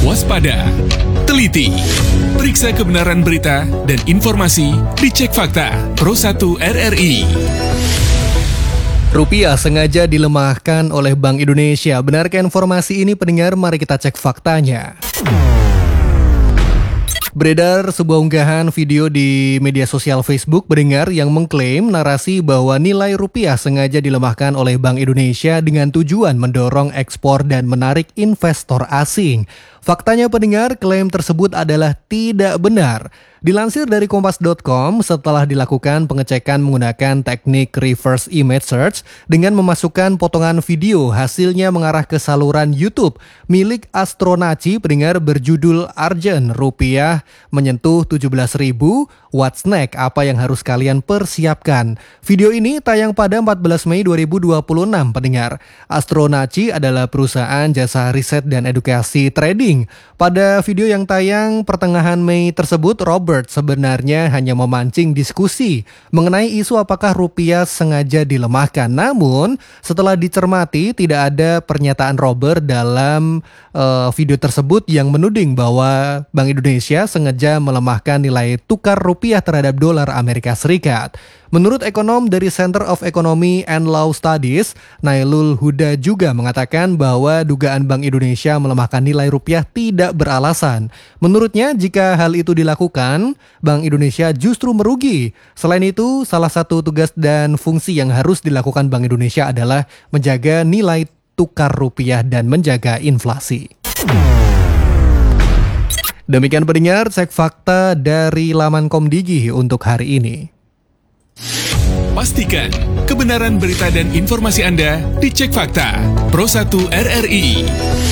waspada, teliti, periksa kebenaran berita dan informasi di Cek Fakta Pro 1 RRI. Rupiah sengaja dilemahkan oleh Bank Indonesia. Benarkah informasi ini, pendengar? Mari kita cek faktanya. Beredar sebuah unggahan video di media sosial Facebook, pendengar, yang mengklaim narasi bahwa nilai rupiah sengaja dilemahkan oleh Bank Indonesia dengan tujuan mendorong ekspor dan menarik investor asing. Faktanya, pendengar, klaim tersebut adalah tidak benar. Dilansir dari Kompas.com, setelah dilakukan pengecekan menggunakan teknik reverse image search dengan memasukkan potongan video, hasilnya mengarah ke saluran YouTube milik Astronaci, pendengar, berjudul Arjen Rupiah menyentuh 17.000, what's next? Apa yang harus kalian persiapkan? Video ini tayang pada 14 Mei 2026, pendengar. Astronaci adalah perusahaan jasa riset dan edukasi trading. Pada video yang tayang pertengahan Mei tersebut, Robert sebenarnya hanya memancing diskusi mengenai isu apakah rupiah sengaja dilemahkan. Namun, setelah dicermati, tidak ada pernyataan Robert dalam video tersebut yang menuding bahwa Bank Indonesia sengaja melemahkan nilai tukar rupiah terhadap dolar Amerika Serikat. Menurut ekonom dari Center of Economy and Law Studies, Nailul Huda juga mengatakan bahwa dugaan Bank Indonesia melemahkan nilai rupiah tidak beralasan. Menurutnya, jika hal itu dilakukan, Bank Indonesia justru merugi. Selain itu, salah satu tugas dan fungsi yang harus dilakukan Bank Indonesia adalah menjaga nilai tukar rupiah dan menjaga inflasi. Demikian, pendengar, cek fakta dari laman Komdigi untuk hari ini. Pastikan kebenaran berita dan informasi Anda di Cek Fakta Pro 1 RRI.